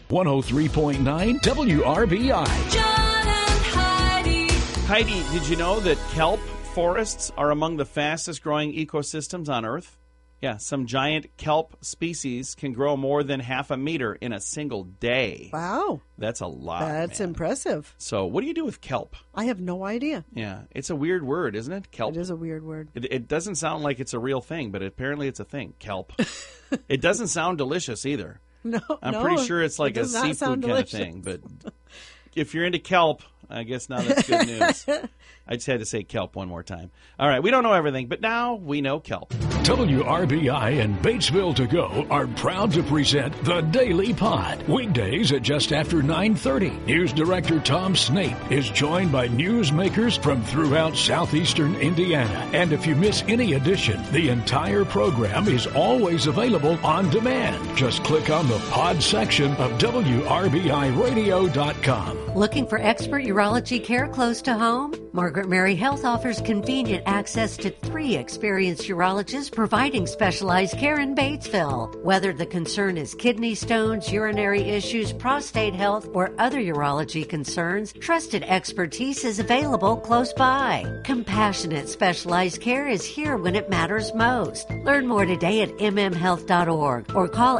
103.9 WRBI. John and Heidi. Heidi, did you know that kelp forests are among the fastest growing ecosystems on Earth? Yeah, some giant kelp species can grow more than half a meter in a single day. Wow. That's a lot. That's man. impressive. So what do you do with kelp? I have no idea. Yeah, it's a weird word, isn't it? Kelp. It is a weird word. It doesn't sound like it's a real thing, but apparently it's a thing. Kelp. It doesn't sound delicious either. No, I'm pretty sure it's like a seafood kind of thing. But if you're into kelp, I guess now that's good news. I just had to say kelp one more time. All right, we don't know everything, but now we know kelp. WRBI and Batesville To Go are proud to present The Daily Pod. Weekdays at just after 9:30. News Director Tom Snape is joined by newsmakers from throughout southeastern Indiana. And if you miss any edition, the entire program is always available on demand. Just click on the pod section of WRBIRadio.com. Looking for expert urology care close to home? Margaret Mary Health offers convenient access to 3 experienced urologists providing specialized care in Batesville. Whether the concern is kidney stones, urinary issues, prostate health, or other urology concerns, trusted expertise is available close by. Compassionate specialized care is here when it matters most. Learn more today at mmhealth.org or call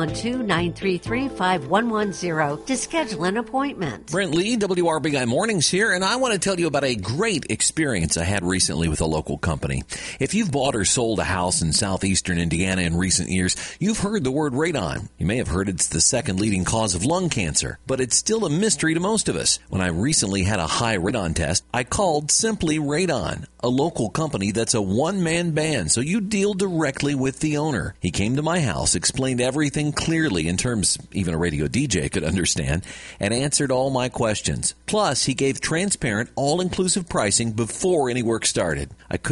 812-933-5110 to schedule an appointment. Brent Lee, WRBI Mornings here, and I want to tell you about a great experience I had recently with a local company. If you've bought or sold a house in southeastern Indiana in recent years, you've heard the word radon. You may have heard it's the second leading cause of lung cancer, but it's still a mystery to most of us. When I recently had a high radon test, I called Simply Radon, a local company that's a one-man band, so you deal directly with the owner. He came to my house, explained everything clearly in terms even a radio DJ could understand, and answered all my questions. Plus, he gave transparent, all-inclusive pricing before any work started. I couldn't